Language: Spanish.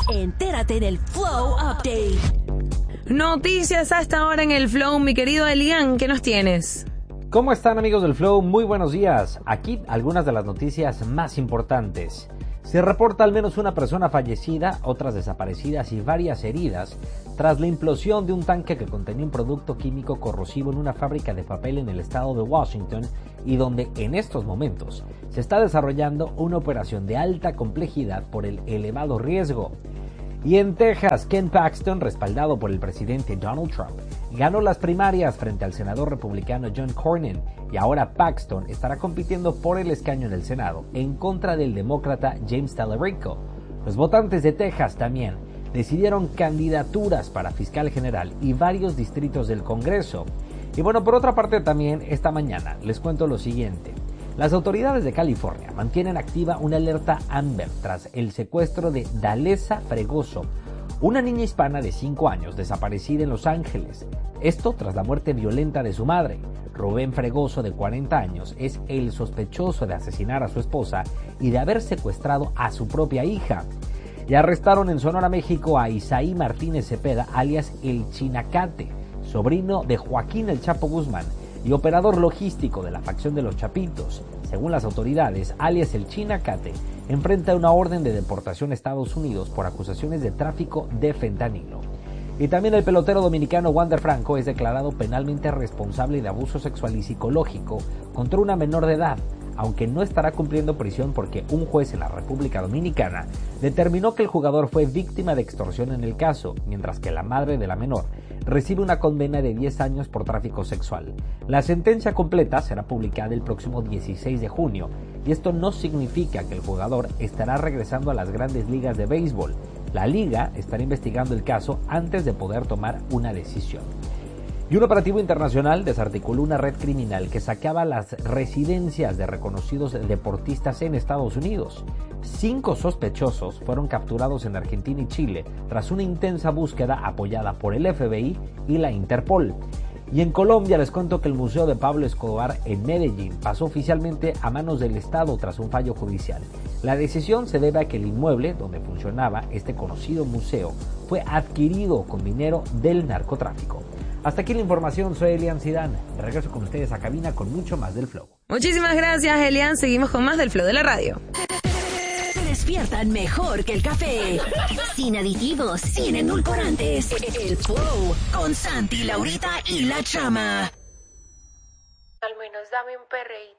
Entérate en el Flow Update. Noticias hasta ahora en el Flow, mi querido Elian, ¿qué nos tienes? ¿Cómo están, amigos del Flow? Muy buenos días. Aquí algunas de las noticias más importantes. Se reporta al menos una persona fallecida, otras desaparecidas y varias heridas tras la implosión de un tanque que contenía un producto químico corrosivo en una fábrica de papel en el estado de Washington y donde en estos momentos se está desarrollando una operación de alta complejidad por el elevado riesgo. Y en Texas, Ken Paxton, respaldado por el presidente Donald Trump, ganó las primarias frente al senador republicano John Cornyn, y ahora Paxton estará compitiendo por el escaño en el Senado en contra del demócrata James Talerico. Los votantes de Texas también decidieron candidaturas para fiscal general y varios distritos del Congreso. Y bueno, por otra parte también esta mañana les cuento lo siguiente. Las autoridades de California mantienen activa una alerta Amber tras el secuestro de Dalesa Fregoso, una niña hispana de 5 años desaparecida en Los Ángeles. Esto tras la muerte violenta de su madre. Rubén Fregoso, de 40 años, es el sospechoso de asesinar a su esposa y de haber secuestrado a su propia hija. Y arrestaron en Sonora, México, a Isaí Martínez Cepeda, alias El Chinacate, sobrino de Joaquín El Chapo Guzmán y operador logístico de la facción de los Chapitos. Según las autoridades, alias El Chinacate enfrenta una orden de deportación a Estados Unidos por acusaciones de tráfico de fentanilo. Y también el pelotero dominicano Wander Franco es declarado penalmente responsable de abuso sexual y psicológico contra una menor de edad, aunque no estará cumpliendo prisión porque un juez en la República Dominicana determinó que el jugador fue víctima de extorsión en el caso, mientras que la madre de la menor recibe una condena de 10 años por tráfico sexual. La sentencia completa será publicada el próximo 16 de junio, y esto no significa que el jugador estará regresando a las grandes ligas de béisbol. La liga estará investigando el caso antes de poder tomar una decisión. Y un operativo internacional desarticuló una red criminal que saqueaba las residencias de reconocidos deportistas en Estados Unidos. 5 sospechosos fueron capturados en Argentina y Chile tras una intensa búsqueda apoyada por el FBI y la Interpol. Y en Colombia les cuento que el Museo de Pablo Escobar en Medellín pasó oficialmente a manos del Estado tras un fallo judicial. La decisión se debe a que el inmueble donde funcionaba este conocido museo fue adquirido con dinero del narcotráfico. Hasta aquí la información, soy Elian Zidane. Regreso con ustedes a cabina con mucho más del Flow. Muchísimas gracias, Elian. Seguimos con más del Flow de la radio. Se despiertan mejor que el café. Sin aditivos, sin endulcorantes. El Flow con Santi, Laurita y La Chama. Al menos dame un perreíto.